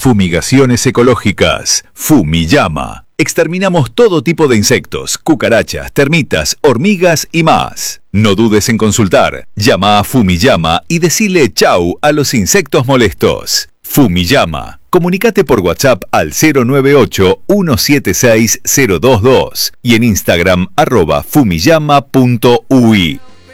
Fumigaciones ecológicas. Fumiyama. Exterminamos todo tipo de insectos, cucarachas, termitas, hormigas y más. No dudes en consultar. Llama a Fumiyama y decile chau a los insectos molestos. Fumiyama. Comunicate por WhatsApp al 098-176-022 y en Instagram @fumiyama.ui.